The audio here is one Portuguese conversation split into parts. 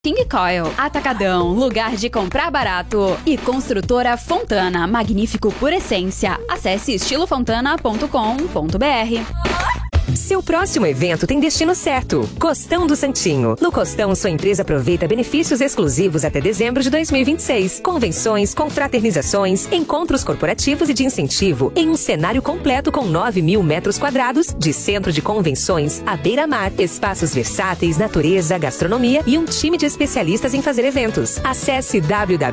King Coil, Atacadão, lugar de comprar barato. E Construtora Fontana, magnífico por essência. Acesse estilofontana.com.br. Seu próximo evento tem destino certo. Costão do Santinho. No Costão, sua empresa aproveita benefícios exclusivos até dezembro de 2026. Convenções, confraternizações, encontros corporativos e de incentivo em um cenário completo com 9.000 metros quadrados de centro de convenções à beira-mar, espaços versáteis, natureza, gastronomia e um time de especialistas em fazer eventos. Acesse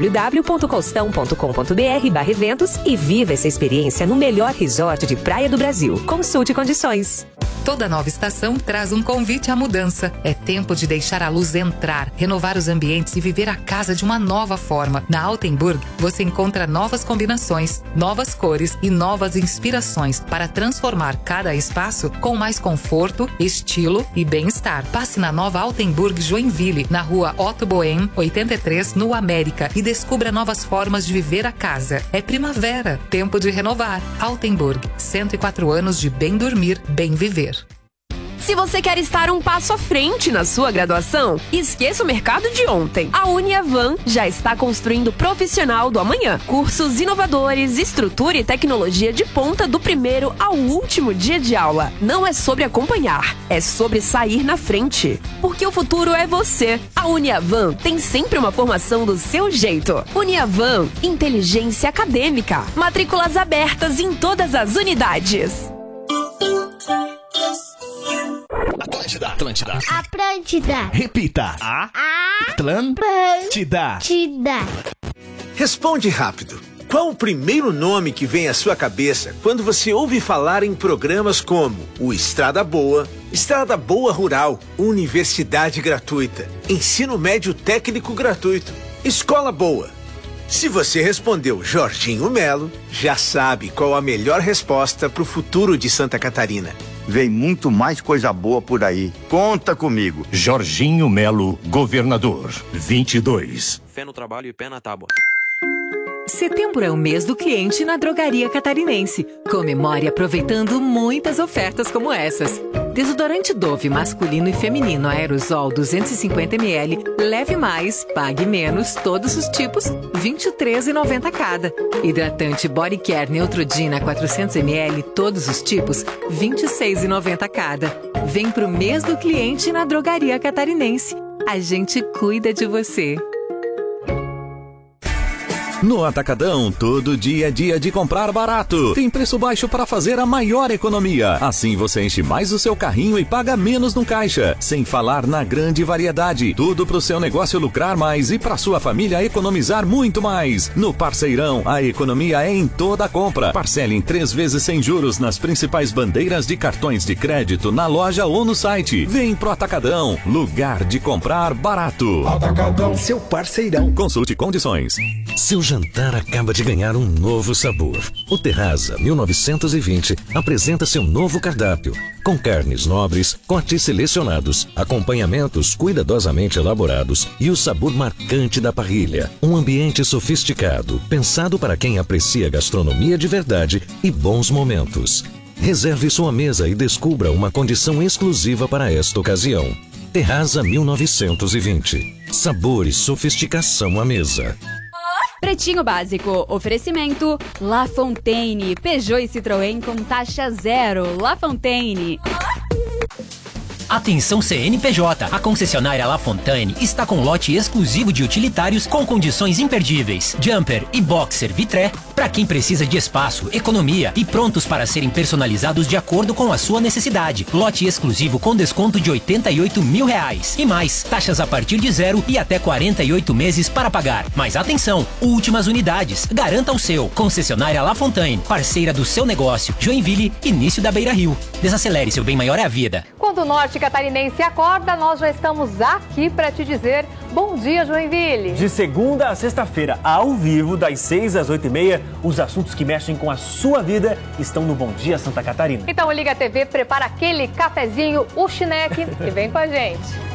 www.costão.com.br/eventos e viva essa experiência no melhor resort de praia do Brasil. Consulte condições. Toda nova estação traz um convite à mudança. É tempo de deixar a luz entrar, renovar os ambientes e viver a casa de uma nova forma. Na Altenburg, você encontra novas combinações, novas cores e novas inspirações para transformar cada espaço com mais conforto, estilo e bem-estar. Passe na nova Altenburg Joinville, na rua Otto Boehm, 83, no América, e descubra novas formas de viver a casa. É primavera, tempo de renovar. Altenburg, 104 anos de bem dormir, bem viver. Se você quer estar um passo à frente na sua graduação, esqueça o mercado de ontem. A Uniavan já está construindo o profissional do amanhã. Cursos inovadores, estrutura e tecnologia de ponta do primeiro ao último dia de aula. Não é sobre acompanhar, é sobre sair na frente. Porque o futuro é você. A Uniavan tem sempre uma formação do seu jeito. Uniavan, inteligência acadêmica. Matrículas abertas em todas as unidades. Atlântida. Repita. Atlântida. Responde rápido. Qual o primeiro nome que vem à sua cabeça quando você ouve falar em programas como o Estrada Boa, Estrada Boa Rural, Universidade Gratuita, Ensino Médio Técnico Gratuito, Escola Boa? Se você respondeu Jorginho Melo, já sabe qual a melhor resposta para o futuro de Santa Catarina. Vem muito mais coisa boa por aí. Conta comigo. Jorginho Melo, governador. 22. Fé no trabalho e pé na tábua. Setembro é o mês do cliente na Drogaria Catarinense. Comemore aproveitando muitas ofertas como essas. Desodorante Dove masculino e feminino aerosol 250 ml, leve mais, pague menos, todos os tipos, R$ 23,90 cada. Hidratante Body Care Neutrogena 400 ml, todos os tipos, R$ 26,90 cada. Vem pro mês do cliente na Drogaria Catarinense. A gente cuida de você. No Atacadão, todo dia é dia de comprar barato. Tem preço baixo para fazer a maior economia. Assim você enche mais o seu carrinho e paga menos no caixa. Sem falar na grande variedade. Tudo para o seu negócio lucrar mais e para sua família economizar muito mais. No Parceirão, a economia é em toda a compra. Parcele em 3 vezes sem juros nas principais bandeiras de cartões de crédito na loja ou no site. Vem pro Atacadão, lugar de comprar barato. Atacadão, seu parceirão. Consulte condições. Seu jantar acaba de ganhar um novo sabor. O Terraza 1920 apresenta seu novo cardápio, com carnes nobres, cortes selecionados, acompanhamentos cuidadosamente elaborados e o sabor marcante da parrilha. Um ambiente sofisticado, pensado para quem aprecia gastronomia de verdade e bons momentos. Reserve sua mesa e descubra uma condição exclusiva para esta ocasião. Terraza 1920. Sabor e sofisticação à mesa. Pretinho Básico, oferecimento La Fontaine, Peugeot e Citroën com taxa zero. La Fontaine. Atenção CNPJ, a concessionária La Fontaine está com lote exclusivo de utilitários com condições imperdíveis. Jumper e Boxer Vitré, para quem precisa de espaço, economia e prontos para serem personalizados de acordo com a sua necessidade. Lote exclusivo com desconto de R$ 88 mil. E mais, taxas a partir de 0 e até 48 meses para pagar. Mas atenção, últimas unidades. Garanta o seu. Concessionária La Fontaine, parceira do seu negócio. Joinville, início da Beira Rio. Desacelere, seu bem maior é a vida. Quando o Norte Catarinense acorda, nós já estamos aqui para te dizer bom dia, Joinville. De segunda a sexta-feira, ao vivo, das 6 às 8h30, os assuntos que mexem com a sua vida estão no Bom Dia Santa Catarina. Então liga a TV, prepara aquele cafezinho, o chineque e vem com a gente.